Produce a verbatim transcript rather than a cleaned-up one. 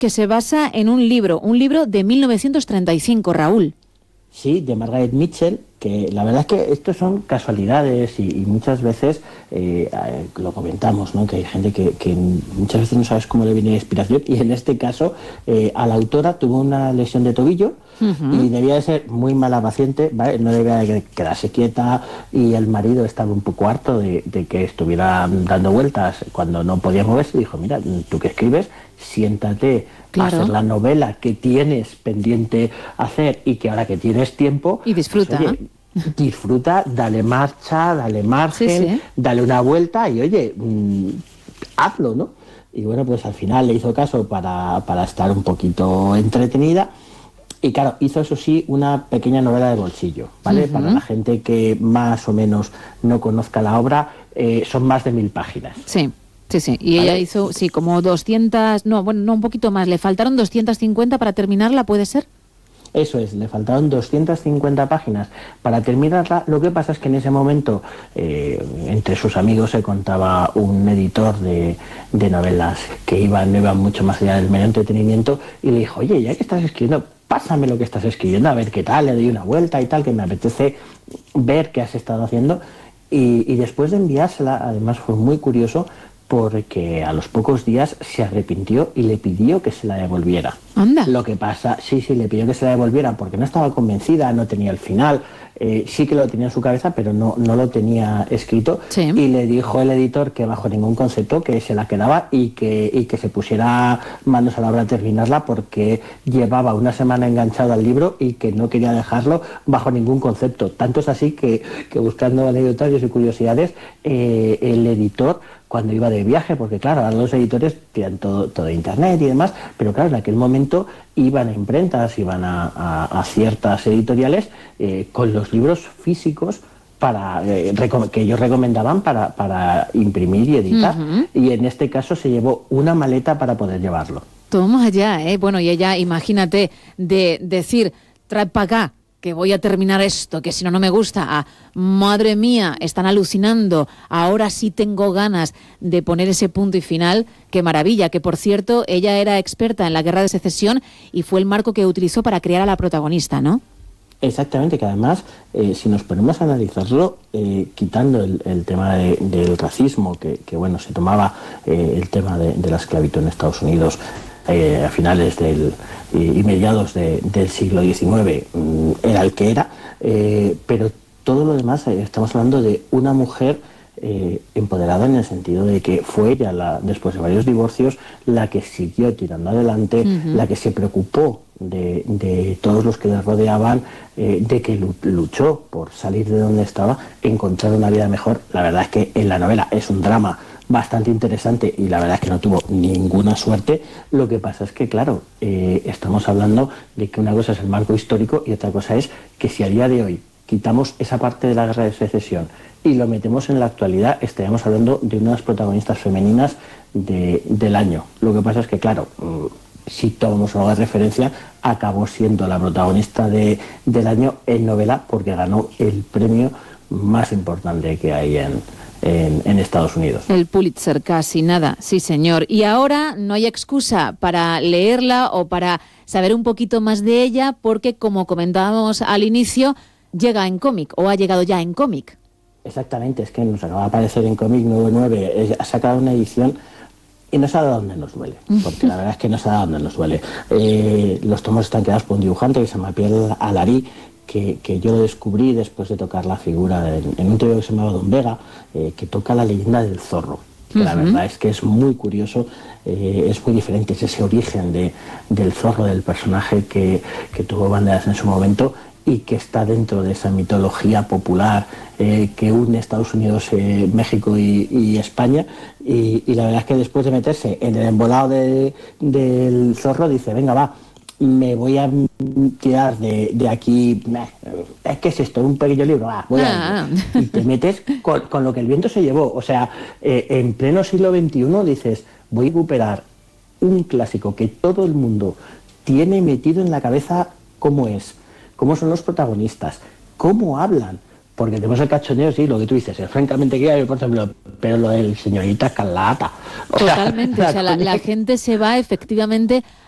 que se basa en un libro, un libro de mil novecientos treinta y cinco, Raúl. Sí, de Margaret Mitchell, que la verdad es que esto son casualidades y, y muchas veces eh, eh, lo comentamos, ¿no? Que hay gente que, que muchas veces no sabes cómo le viene la inspiración, y en este caso eh, a la autora tuvo una lesión de tobillo uh-huh. y debía de ser muy mala paciente, ¿vale? No debía de quedarse quieta, y el marido estaba un poco harto de, de que estuviera dando vueltas cuando no podía moverse, y dijo, mira, tú que escribes, siéntate claro. a hacer la novela que tienes pendiente hacer y que ahora que tienes tiempo... Y disfruta. Pues, oye, disfruta, dale marcha, dale margen, sí, sí. dale una vuelta y oye, mmm, hazlo, ¿no? Y bueno, pues al final le hizo caso para, para estar un poquito entretenida. Y claro, hizo eso sí una pequeña novela de bolsillo, ¿vale? Uh-huh. Para la gente que más o menos no conozca la obra, eh, son más de mil páginas. Sí. Sí, sí, y ¿vale? Ella hizo, sí, como doscientas, no, bueno, no, un poquito más, le faltaron doscientas cincuenta para terminarla, ¿puede ser? Eso es, le faltaron doscientas cincuenta páginas para terminarla. Lo que pasa es que en ese momento, eh, entre sus amigos se contaba un editor de, de novelas que iban, iban mucho más allá del mero entretenimiento, y le dijo, oye, ya que estás escribiendo, pásame lo que estás escribiendo, a ver qué tal, le doy una vuelta y tal, que me apetece ver qué has estado haciendo. Y, y después de enviársela, además fue muy curioso, porque a los pocos días se arrepintió y le pidió que se la devolviera. Anda. Lo que pasa, sí, sí, le pidió que se la devolviera porque no estaba convencida, no tenía el final, eh, sí que lo tenía en su cabeza, pero no, no lo tenía escrito. Sí. Y le dijo el editor que bajo ningún concepto que se la quedaba y que, y que se pusiera manos a la obra a terminarla, porque llevaba una semana enganchado al libro y que no quería dejarlo bajo ningún concepto. Tanto es así que, que buscando anécdotas y curiosidades, eh, el editor, cuando iba de viaje, porque claro, ahora los editores tienen todo, todo internet y demás, pero claro, en aquel momento iban a imprentas, iban a, a, a ciertas editoriales eh, con los libros físicos para eh, que ellos recomendaban para, para imprimir y editar, uh-huh. y en este caso se llevó una maleta para poder llevarlo. Toma ya, ¿eh? Bueno, y ella, imagínate, de decir, trae para acá, que voy a terminar esto, que si no, no me gusta, a madre mía, están alucinando, ahora sí tengo ganas de poner ese punto y final, qué maravilla, que por cierto, ella era experta en la Guerra de Secesión y fue el marco que utilizó para crear a la protagonista, ¿no? Exactamente, que además, eh, si nos ponemos a analizarlo, eh, quitando el, el tema de, del racismo, que, que bueno, se tomaba eh, el tema de, de la esclavitud en Estados Unidos, Eh, a finales del, y, y mediados de, del siglo diecinueve, mm, era el que era, eh, pero todo lo demás, eh, estamos hablando de una mujer eh, empoderada, en el sentido de que fue ella, la, después de varios divorcios, la que siguió tirando adelante, uh-huh. la que se preocupó de, de todos los que le rodeaban, eh, de que luchó por salir de donde estaba, encontrar una vida mejor. La verdad es que en la novela es un drama bastante interesante y la verdad es que no tuvo ninguna suerte. Lo que pasa es que, claro, eh, estamos hablando de que una cosa es el marco histórico y otra cosa es que si a día de hoy quitamos esa parte de la Guerra de Secesión y lo metemos en la actualidad, estaríamos hablando de unas protagonistas femeninas de, del año. Lo que pasa es que, claro, si tomamos una referencia, acabó siendo la protagonista de, del año en novela porque ganó el premio más importante que hay en En, en Estados Unidos. El Pulitzer, casi nada, sí señor. Y ahora no hay excusa para leerla o para saber un poquito más de ella, porque como comentábamos al inicio, llega en cómic o ha llegado ya en cómic. Exactamente, es que nos acaba de aparecer en cómic nueve nueve, ha sacado una edición y no sabe a dónde nos duele, porque la verdad es que no sabe a dónde nos duele. Eh, los tomos están quedados por un dibujante que se llama Pierre Alarí, Que, que yo lo descubrí después de tocar la figura en, en un tío que se llamaba Don Vega, eh, que toca la leyenda del zorro, que uh-huh. la verdad es que es muy curioso, eh, es muy diferente, es ese origen de, del zorro, del personaje que, que tuvo banderas en su momento y que está dentro de esa mitología popular eh, que une Estados Unidos, eh, México y, y España, y, y la verdad es que después de meterse en el embolado de, del zorro, dice, venga va, me voy a tirar de, de aquí, es que es esto, un pequeño libro, ah, voy ah. a y te metes con, con lo que el viento se llevó, o sea, eh, en pleno siglo veintiuno dices, voy a recuperar un clásico que todo el mundo tiene metido en la cabeza cómo es, cómo son los protagonistas, cómo hablan, porque tenemos el cachondeo, sí, lo que tú dices, es francamente que por ejemplo, pero lo del señorita Escarlata. Totalmente, o sea, o sea la, la gente se va efectivamente